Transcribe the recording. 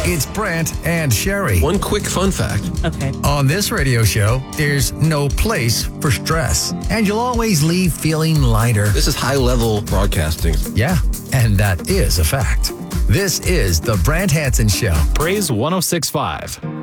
it's Brant and Sherry. One quick fun fact. Okay. On this radio show, there's no place for stress, and you'll always leave feeling lighter. This is high-level broadcasting. Yeah, and that is a fact. This is the Brant Hansen Show. Praise 106.5.